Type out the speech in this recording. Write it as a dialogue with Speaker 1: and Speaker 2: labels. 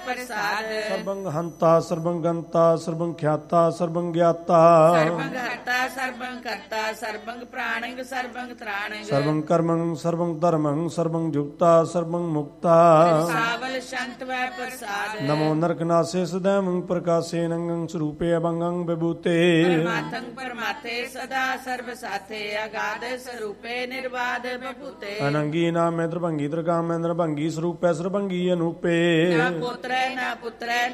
Speaker 1: ਪ੍ਰਸਾਦ
Speaker 2: ਸਰਬੰ ਹੰਤਾ ਸਰਬੰ ਗੰਤਾ ਸਰਬੰ ਖਿਆਤਾ ਸਰਬੰ ਗਿਆਤਾ
Speaker 1: ਸਰਬੰਗ ਹਰਤਾ ਸਰਬੰਗ ਕਰਤਾ ਸਰਬੰਗ ਪ੍ਰਾਣਿੰਗ ਸਰਬੰਗ ਤ੍ਰਾਣਿੰਗ
Speaker 2: ਸਰਬੰ ਕਰਮੰ ਸਰਬੰ ਧਰਮੰ ਸਰਬੰ ਜੁਗਤਾ ਸਰਬੰ ਮੁਕਤਾ
Speaker 1: ਸਾਵਲ ਸ਼ੰਤ ਵੈ ਪ੍ਰਸਾਦ
Speaker 2: ਨਮੋ ਨਰਕਨਾਸੇ ਸਦੈਵੰ ਪ੍ਰਕਾਸੇ ਨੰਗੰ ਸਰੂਪੇ ਅਭੰਗੰ ਵਿਭੂਤੇ
Speaker 1: ਪਰਮਾਤੰ ਪਰਮਾਤੇ ਸਦਾ ਸਰਬ ਸਾਥੇ ਅਗਾਧ ਸਰੂਪੇ ਨਿਰਵਾਦ ਬਭੂਤੇ
Speaker 2: ਅਨੰਗੀ ਨਾਮੇ ਦਰਭੰਗੀ ਦਰਗਾਮੇ ਦਰਭੰਗੀ ਸਰੂਪੈ ਸਰਭੰਗੀ ਅਨੂਪੇ
Speaker 1: ਨਾ ਪੁੱਤਰੈ ਨਾ ਪੁੱਤਰੈ